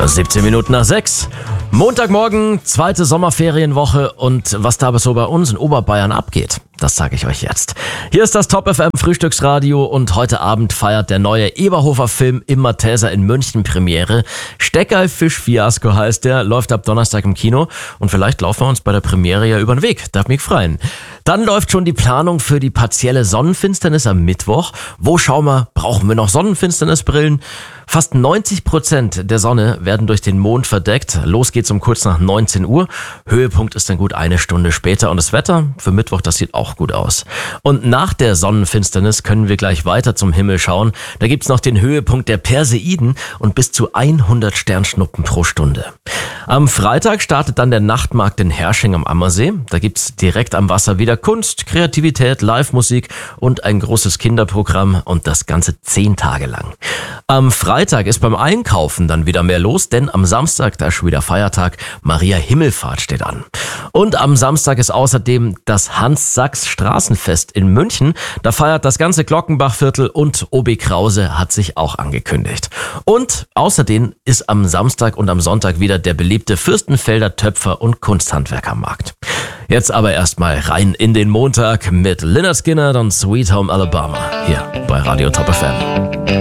17 Minuten nach 6. Montagmorgen, zweite Sommerferienwoche und was da so bei uns in Oberbayern abgeht, das sage ich euch jetzt. Hier ist das Top FM Frühstücksradio und heute Abend feiert der neue Eberhofer-Film im Malteser in München Premiere. Steckerl-Fisch-Fiasko heißt der, läuft ab Donnerstag im Kino und vielleicht laufen wir uns bei der Premiere ja über den Weg, darf mich freuen. Dann läuft schon die Planung für die partielle Sonnenfinsternis am Mittwoch. Wo schauen wir, brauchen wir noch Sonnenfinsternisbrillen? Fast 90% der Sonne werden durch den Mond verdeckt. Los geht's um kurz nach 19 Uhr. Höhepunkt ist dann gut eine Stunde später. Und das Wetter für Mittwoch, das sieht auch gut aus. Und nach der Sonnenfinsternis können wir gleich weiter zum Himmel schauen. Da gibt's noch den Höhepunkt der Perseiden und bis zu 100 Sternschnuppen pro Stunde. Am Freitag startet dann der Nachtmarkt in Hersching am Ammersee. Da gibt's direkt am Wasser wieder Kunst, Kreativität, Live-Musik und ein großes Kinderprogramm und das Ganze 10 Tage lang. Am Freitag ist beim Einkaufen dann wieder mehr los, denn am Samstag, da ist schon wieder Feiertag, Maria Himmelfahrt steht an. Und am Samstag ist außerdem das Hans-Sachs-Straßenfest in München. Da feiert das ganze Glockenbachviertel und OB Krause hat sich auch angekündigt. Und außerdem ist am Samstag und am Sonntag wieder der beliebte Fürstenfelder Töpfer- und Kunsthandwerkermarkt. Jetzt aber erstmal rein in den Montag mit Lynyrd Skynyrd und Sweet Home Alabama hier bei Radio Top FM.